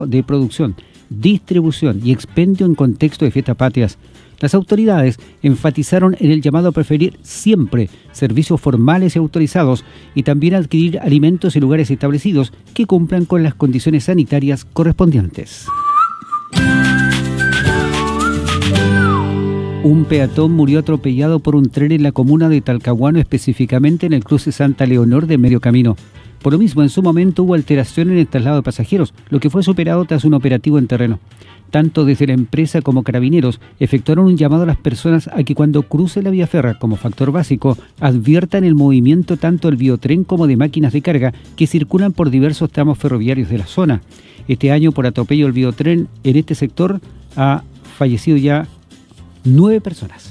de producción, distribución y expendio en contexto de fiestas patrias. Las autoridades enfatizaron en el llamado a preferir siempre servicios formales y autorizados y también adquirir alimentos en lugares establecidos que cumplan con las condiciones sanitarias correspondientes. Un peatón murió atropellado por un tren en la comuna de Talcahuano, específicamente en el cruce Santa Leonor de Medio Camino. Por lo mismo, en su momento hubo alteración en el traslado de pasajeros, lo que fue superado tras un operativo en terreno. Tanto desde la empresa como Carabineros efectuaron un llamado a las personas a que cuando cruce la vía férrea como factor básico adviertan el movimiento tanto del biotren como de máquinas de carga que circulan por diversos tramos ferroviarios de la zona. Este año, por atropello del biotren en este sector, ha fallecido ya 9 personas.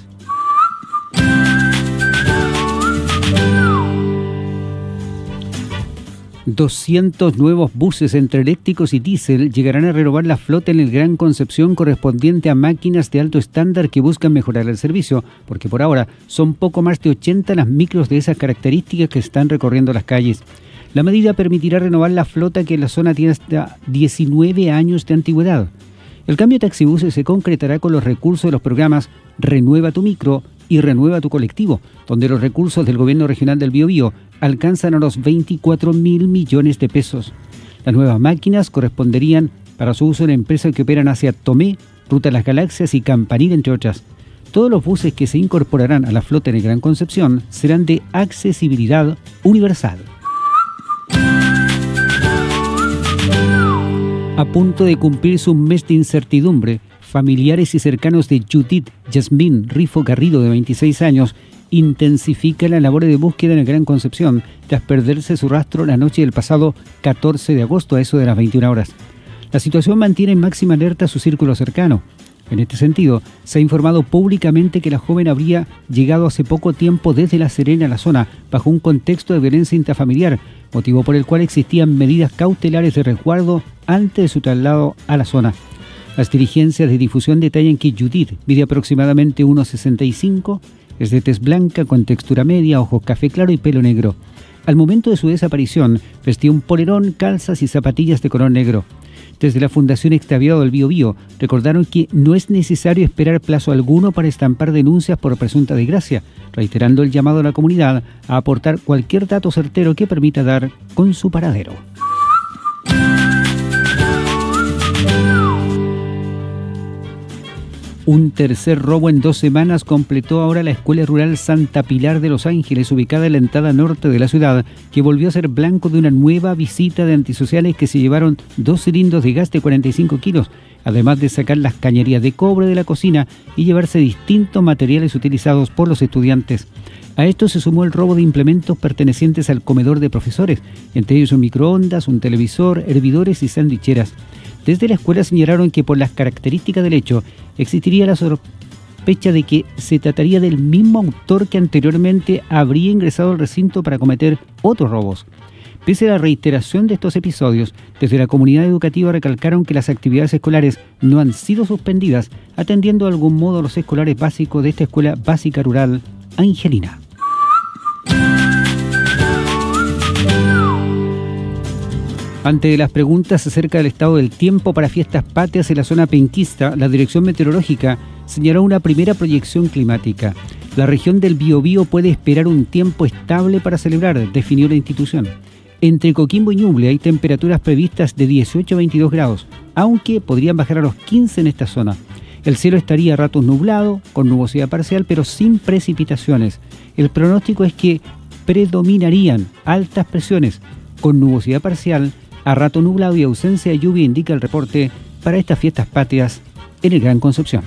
$200 nuevos buses entre eléctricos y diésel llegarán a renovar la flota en el Gran Concepción correspondiente a máquinas de alto estándar que buscan mejorar el servicio, porque por ahora son poco más de 80 las micros de esas características que están recorriendo las calles. La medida permitirá renovar la flota que en la zona tiene hasta 19 años de antigüedad. El cambio de taxibuses se concretará con los recursos de los programas Renueva tu Micro y Renueva tu Colectivo, donde los recursos del Gobierno Regional del Biobío alcanzan a los 24.000 millones de pesos. Las nuevas máquinas corresponderían para su uso en empresas que operan hacia Tomé, Ruta Las Galaxias y Campanil, entre otras. Todos los buses que se incorporarán a la flota en el Gran Concepción serán de accesibilidad universal. A punto de cumplirse un mes de incertidumbre, familiares y cercanos de Judith Yasmín Rifo Garrido, de 26 años, intensifican la labor de búsqueda en el Gran Concepción tras perderse su rastro la noche del pasado 14 de agosto a eso de las 21 horas. La situación mantiene en máxima alerta a su círculo cercano. En este sentido, se ha informado públicamente que la joven habría llegado hace poco tiempo desde La Serena a la zona bajo un contexto de violencia intrafamiliar, motivo por el cual existían medidas cautelares de resguardo antes de su traslado a la zona. Las dirigencias de difusión detallan que Judith mide aproximadamente 1,65, es de tez blanca con textura media, ojos café claro y pelo negro. Al momento de su desaparición, vestía un polerón, calzas y zapatillas de color negro. Desde la Fundación Extraviado del Biobío recordaron que no es necesario esperar plazo alguno para estampar denuncias por presunta desgracia, reiterando el llamado a la comunidad a aportar cualquier dato certero que permita dar con su paradero. Un tercer robo en 2 semanas completó ahora la Escuela Rural Santa Pilar de Los Ángeles, ubicada en la entrada norte de la ciudad, que volvió a ser blanco de una nueva visita de antisociales que se llevaron 2 cilindros de gas de 45 kilos, además de sacar las cañerías de cobre de la cocina y llevarse distintos materiales utilizados por los estudiantes. A esto se sumó el robo de implementos pertenecientes al comedor de profesores, entre ellos un microondas, un televisor, hervidores y sandwicheras. Desde la escuela señalaron que por las características del hecho existiría la sospecha de que se trataría del mismo autor que anteriormente habría ingresado al recinto para cometer otros robos. Pese a la reiteración de estos episodios, desde la comunidad educativa recalcaron que las actividades escolares no han sido suspendidas, atendiendo de algún modo a los escolares básicos de esta escuela básica rural angelina. Ante las preguntas acerca del estado del tiempo para fiestas patrias en la zona penquista, la Dirección Meteorológica señaló una primera proyección climática. La región del Biobío puede esperar un tiempo estable para celebrar, definió la institución. Entre Coquimbo y Ñuble hay temperaturas previstas de 18 a 22 grados, aunque podrían bajar a los 15 en esta zona. El cielo estaría a ratos nublado, con nubosidad parcial, pero sin precipitaciones. El pronóstico es que predominarían altas presiones, con nubosidad parcial, a rato nublado y ausencia de lluvia, indica el reporte para estas fiestas patrias en el Gran Concepción.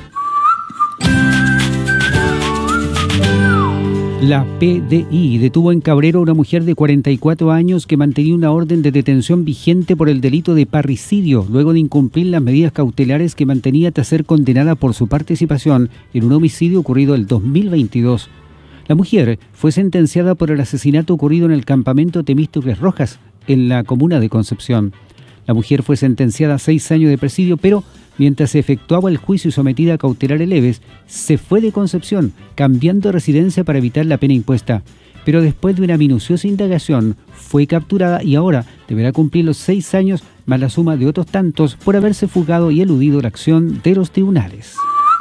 La PDI detuvo en Cabrero a una mujer de 44 años que mantenía una orden de detención vigente por el delito de parricidio, luego de incumplir las medidas cautelares que mantenía tras ser condenada por su participación en un homicidio ocurrido el 2022. La mujer fue sentenciada por el asesinato ocurrido en el campamento Temístocles Rojas, en la comuna de Concepción. La mujer fue sentenciada a 6 años de presidio, pero mientras se efectuaba el juicio y sometida a cautelares leves, se fue de Concepción, cambiando de residencia para evitar la pena impuesta. Pero después de una minuciosa indagación, fue capturada y ahora deberá cumplir los 6 años más la suma de otros tantos por haberse fugado y eludido la acción de los tribunales.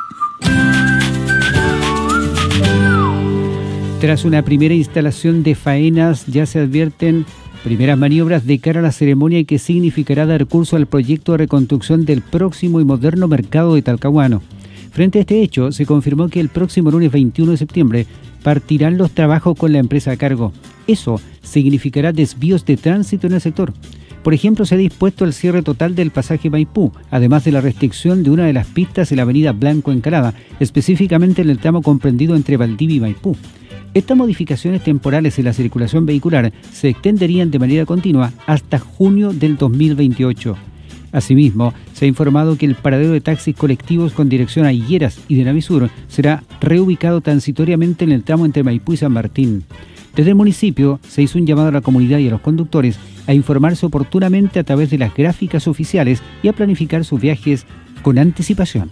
Tras una primera instalación de faenas, ya se advierten primeras maniobras de cara a la ceremonia que significará dar curso al proyecto de reconstrucción del próximo y moderno mercado de Talcahuano. Frente a este hecho, se confirmó que el próximo lunes 21 de septiembre partirán los trabajos con la empresa a cargo. Eso significará desvíos de tránsito en el sector. Por ejemplo, se ha dispuesto el cierre total del pasaje Maipú, además de la restricción de una de las pistas en la avenida Blanco Encalada, específicamente en el tramo comprendido entre Valdivia y Maipú. Estas modificaciones temporales en la circulación vehicular se extenderían de manera continua hasta junio del 2028. Asimismo, se ha informado que el paradero de taxis colectivos con dirección a Higueras y de Navisur será reubicado transitoriamente en el tramo entre Maipú y San Martín. Desde el municipio se hizo un llamado a la comunidad y a los conductores a informarse oportunamente a través de las gráficas oficiales y a planificar sus viajes con anticipación.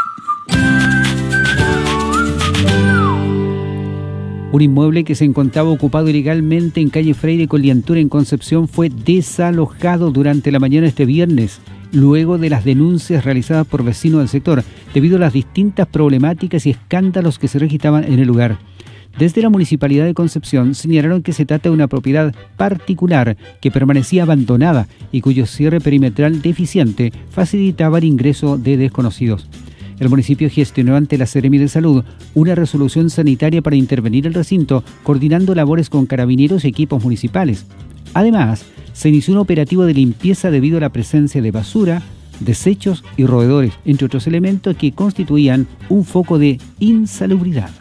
Un inmueble que se encontraba ocupado ilegalmente en calle Freire con Liantura en Concepción fue desalojado durante la mañana este viernes, luego de las denuncias realizadas por vecinos del sector, debido a las distintas problemáticas y escándalos que se registraban en el lugar. Desde la Municipalidad de Concepción señalaron que se trata de una propiedad particular que permanecía abandonada y cuyo cierre perimetral deficiente facilitaba el ingreso de desconocidos. El municipio gestionó ante la Seremi de Salud una resolución sanitaria para intervenir el recinto, coordinando labores con carabineros y equipos municipales. Además, se inició un operativo de limpieza debido a la presencia de basura, desechos y roedores, entre otros elementos que constituían un foco de insalubridad.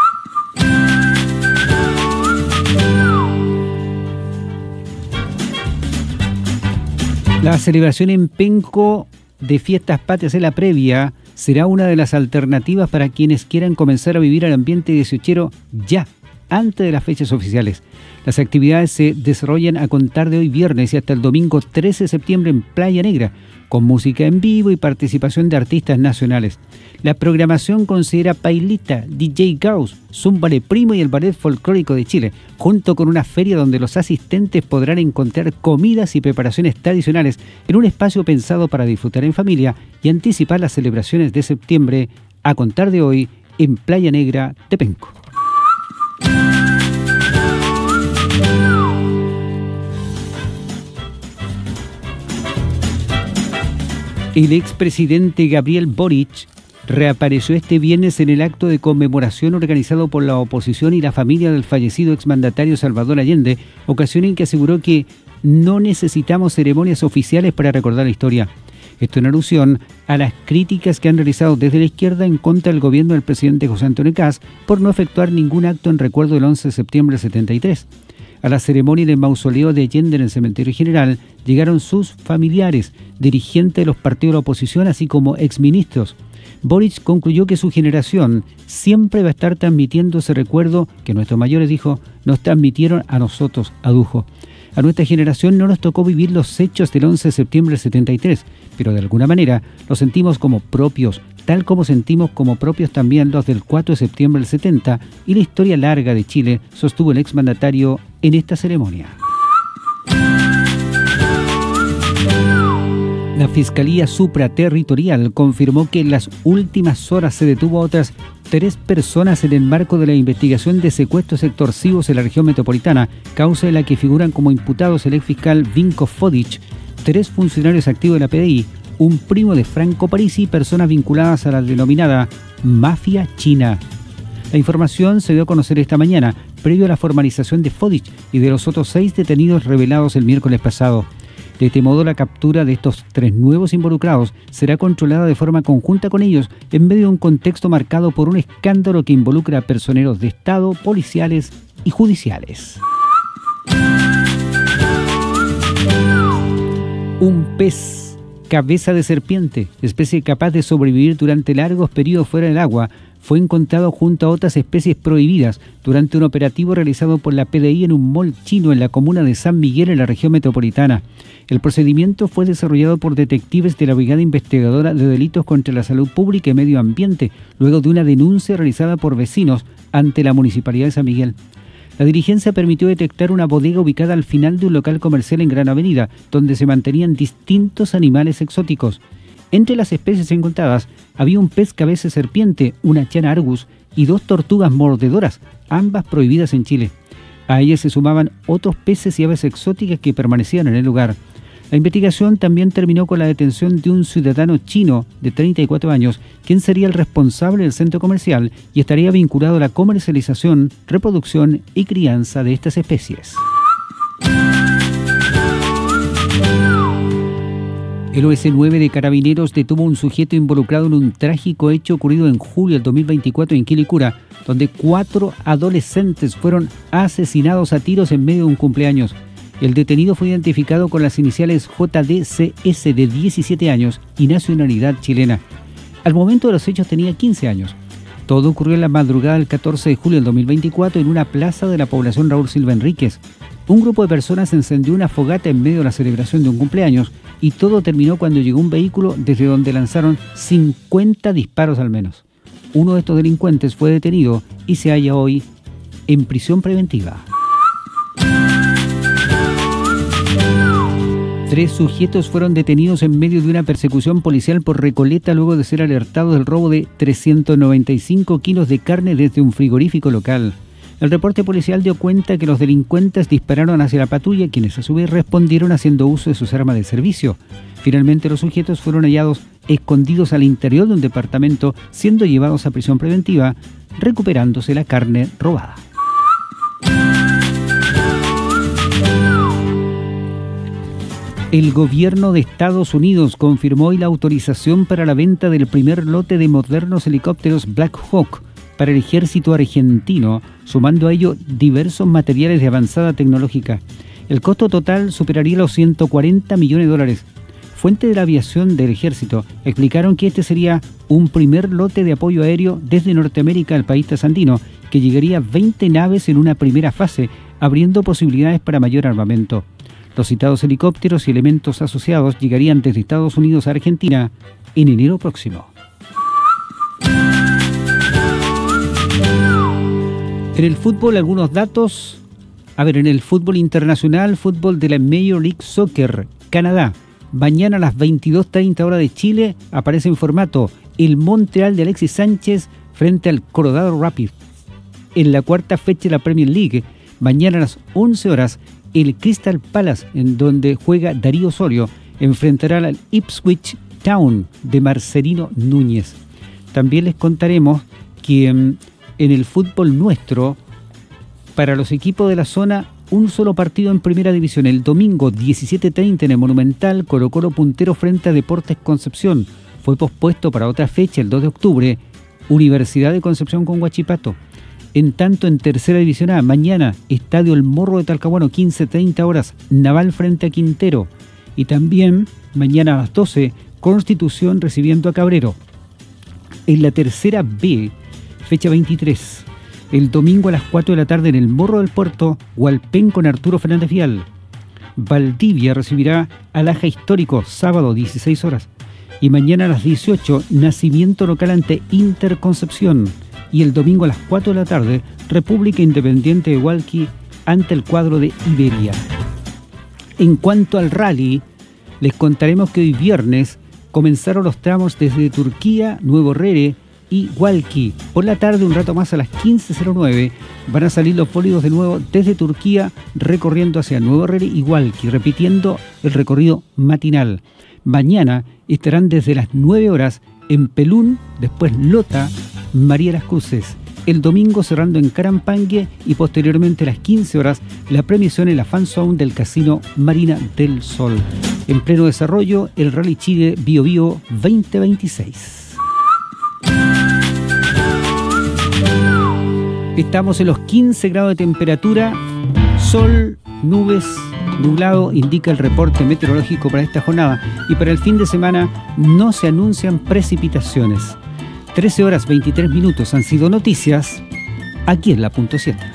La celebración en Penco de Fiestas Patrias en la previa será una de las alternativas para quienes quieran comenzar a vivir el ambiente 18ero ya, antes de las fechas oficiales. Las actividades se desarrollan a contar de hoy viernes y hasta el domingo 13 de septiembre en Playa Negra, con música en vivo y participación de artistas nacionales. La programación considera Pailita, DJ Gauss, Zumba de Primo y el Ballet Folclórico de Chile, junto con una feria donde los asistentes podrán encontrar comidas y preparaciones tradicionales en un espacio pensado para disfrutar en familia y anticipar las celebraciones de septiembre a contar de hoy en Playa Negra de Penco. El expresidente Gabriel Boric reapareció este viernes en el acto de conmemoración organizado por la oposición y la familia del fallecido exmandatario Salvador Allende, ocasión en que aseguró que no necesitamos ceremonias oficiales para recordar la historia. Esto en alusión a las críticas que han realizado desde la izquierda en contra del gobierno del presidente José Antonio Kast por no efectuar ningún acto en recuerdo del 11 de septiembre del 73. A la ceremonia del mausoleo de Allende en el Cementerio General llegaron sus familiares, dirigentes de los partidos de la oposición, así como exministros. Boric concluyó que su generación siempre va a estar transmitiendo ese recuerdo que nuestros mayores, dijo, nos transmitieron a nosotros, adujo. A nuestra generación no nos tocó vivir los hechos del 11 de septiembre del 73, pero de alguna manera los sentimos como propios, tal como sentimos como propios también los del 4 de septiembre del 70 y la historia larga de Chile, sostuvo el exmandatario en esta ceremonia. La Fiscalía Supraterritorial confirmó que en las últimas horas se detuvo a otras 3 personas en el marco de la investigación de secuestros extorsivos en la región metropolitana, causa en la que figuran como imputados el exfiscal Vinko Fodic, 3 funcionarios activos de la PDI, un primo de Franco Parisi y personas vinculadas a la denominada mafia china. La información se dio a conocer esta mañana, previo a la formalización de Fodic y de los otros 6 detenidos revelados el miércoles pasado. De este modo, la captura de estos 3 nuevos involucrados será controlada de forma conjunta con ellos en medio de un contexto marcado por un escándalo que involucra a personeros de Estado, policiales y judiciales. Un pez cabeza de serpiente, especie capaz de sobrevivir durante largos periodos fuera del agua, fue encontrado junto a otras especies prohibidas durante un operativo realizado por la PDI en un mall chino en la comuna de San Miguel, en la región metropolitana. El procedimiento fue desarrollado por detectives de la Brigada Investigadora de Delitos contra la Salud Pública y Medio Ambiente, luego de una denuncia realizada por vecinos ante la Municipalidad de San Miguel. La diligencia permitió detectar una bodega ubicada al final de un local comercial en Gran Avenida, donde se mantenían distintos animales exóticos. Entre las especies encontradas había un pez cabeza serpiente, una chana argus y 2 tortugas mordedoras, ambas prohibidas en Chile. A ellas se sumaban otros peces y aves exóticas que permanecían en el lugar. La investigación también terminó con la detención de un ciudadano chino de 34 años, quien sería el responsable del centro comercial y estaría vinculado a la comercialización, reproducción y crianza de estas especies. El OS9 de Carabineros detuvo a un sujeto involucrado en un trágico hecho ocurrido en julio del 2024 en Quilicura, donde 4 adolescentes fueron asesinados a tiros en medio de un cumpleaños. El detenido fue identificado con las iniciales JDCS de 17 años y nacionalidad chilena. Al momento de los hechos tenía 15 años. Todo ocurrió en la madrugada del 14 de julio del 2024 en una plaza de la población Raúl Silva Enríquez. Un grupo de personas encendió una fogata en medio de la celebración de un cumpleaños y todo terminó cuando llegó un vehículo desde donde lanzaron 50 disparos al menos. Uno de estos delincuentes fue detenido y se halla hoy en prisión preventiva. 3 sujetos fueron detenidos en medio de una persecución policial por Recoleta luego de ser alertados del robo de 395 kilos de carne desde un frigorífico local. El reporte policial dio cuenta que los delincuentes dispararon hacia la patrulla, quienes a su vez respondieron haciendo uso de sus armas de servicio. Finalmente los sujetos fueron hallados escondidos al interior de un departamento, siendo llevados a prisión preventiva, recuperándose la carne robada. El gobierno de Estados Unidos confirmó hoy la autorización para la venta del primer lote de modernos helicópteros Black Hawk para el ejército argentino, sumando a ello diversos materiales de avanzada tecnológica. El costo total superaría los $140 millones. Fuentes de la aviación del ejército explicaron que este sería un primer lote de apoyo aéreo desde Norteamérica al país trasandino, que llegaría a 20 naves en una primera fase, abriendo posibilidades para mayor armamento. Los citados helicópteros y elementos asociados llegarían desde Estados Unidos a Argentina en enero próximo. En el fútbol, algunos datos. En el fútbol internacional, fútbol de la Major League Soccer, Canadá. Mañana a las 22:30 hora de Chile aparece en formato el Montreal de Alexis Sánchez frente al Colorado Rapids. En la 4ª fecha de la Premier League, mañana a las 11 horas, el Crystal Palace, en donde juega Darío Osorio, enfrentará al Ipswich Town de Marcelino Núñez. También les contaremos que en el fútbol nuestro, para los equipos de la zona, un solo partido en primera división. El domingo 17:30 en el Monumental, Colo-Colo puntero frente a Deportes Concepción. Fue pospuesto para otra fecha, el 2 de octubre, Universidad de Concepción con Huachipato. En tanto, en tercera división A, mañana, Estadio El Morro de Talcahuano, 15:30 horas, Naval frente a Quintero. Y también, mañana a las 12, Constitución recibiendo a Cabrero. En la tercera B, fecha 23, el domingo a las 4 de la tarde en el Morro del Puerto, Hualpén con Arturo Fernández Vial. Valdivia recibirá al Aja Histórico, sábado 16 horas. Y mañana a las 18, Nacimiento local ante Interconcepción. Y el domingo a las 4 de la tarde, República Independiente de Hualqui ante el cuadro de Iberia. En cuanto al rally, les contaremos que hoy viernes comenzaron los tramos desde Turquía, Nuevo Rere y Hualqui. Por la tarde, un rato más a las 15:09, van a salir los bólidos de nuevo desde Turquía, recorriendo hacia Nuevo Rere y Hualqui, repitiendo el recorrido matinal. Mañana estarán desde las 9 horas en Pelún, después Lota, María Las Cruces. El domingo cerrando en Carampangue y posteriormente a las 15 horas la premiación en la Fan Zone del Casino Marina del Sol. En pleno desarrollo, el Rally Chile Bio Bio 2026. Estamos en los 15 grados de temperatura, sol, nubes, nublado, indica el reporte meteorológico para esta jornada, y para el fin de semana no se anuncian precipitaciones. 13 horas 23 minutos han sido noticias aquí en la .7.